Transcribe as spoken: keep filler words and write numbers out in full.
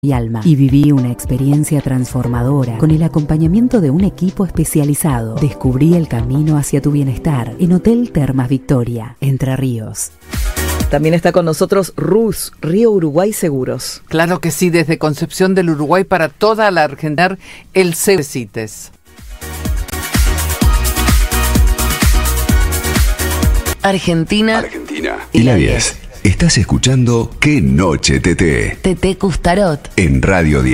y alma, y viví una experiencia transformadora con el acompañamiento de un equipo especializado. Descubrí el camino hacia tu bienestar en Hotel Termas Victoria, Entre Ríos. También está con nosotros R U S, Río Uruguay Seguros. Claro que sí, desde Concepción del Uruguay para toda la Argentina, el CITES. Argentina, Argentina y la diez. Estás escuchando Qué Noche T T. T T Custarot En Radio diez.